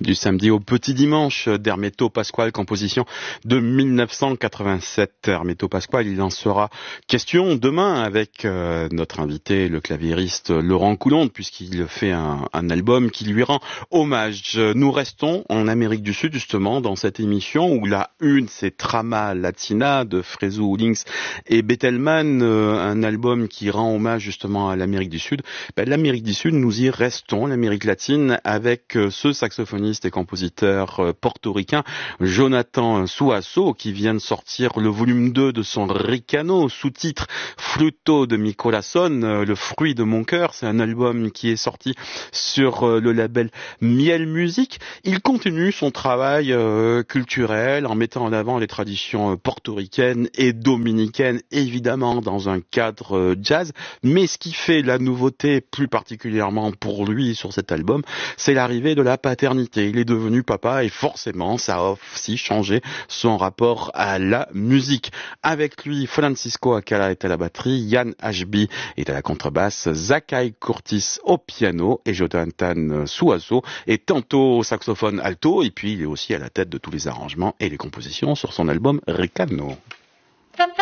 Du samedi au petit dimanche d'Hermeto Pasquale, composition de 1987. Hermeto Pasquale, il en sera question demain avec notre invité, le claviériste Laurent Coulonde, puisqu'il fait un album qui lui rend hommage. Nous restons en Amérique du Sud, justement, dans cette émission où la une, c'est Trama Latina de Frezu Links et Bettelman, un album qui rend hommage justement à l'Amérique du Sud. L'Amérique du Sud, nous y restons, l'Amérique latine, avec ce saxophoniste et compositeur portoricain Jonathan Suazo qui vient de sortir le volume 2 de son Ricano, sous-titre Fruto de mi corazón, le fruit de mon cœur. C'est un album qui est sorti sur le label Miel Music. Il continue son travail culturel en mettant en avant les traditions portoricaines et dominicaines, évidemment dans un cadre jazz. Mais ce qui fait la nouveauté plus particulièrement pour lui sur cet album, c'est l'arrivée de la paternité. Il est devenu papa et forcément ça a aussi changé son rapport à la musique. Avec lui, Francisco Acala est à la batterie, Yann Ashby est à la contrebasse, Zakai Curtis au piano et Jonathan Suazo est tantôt au saxophone alto et puis il est aussi à la tête de tous les arrangements et les compositions sur son album Ricano.